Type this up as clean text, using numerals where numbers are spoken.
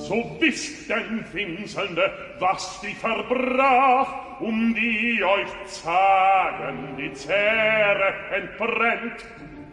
So wisst denn, Winselnde, was die verbrach, die euch zagen die Zähre entbrennt.